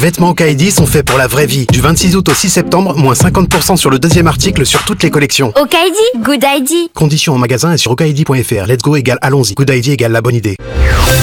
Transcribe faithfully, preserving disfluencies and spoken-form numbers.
Vêtements Okaïdi sont faits pour la vraie vie. Du vingt-six août au six septembre, moins cinquante pour cent sur le deuxième article sur toutes les collections. Okaïdi, good idea. Conditions en magasin et sur okaïdi point fr. Let's go égale allons-y. Good idea égale la bonne idée.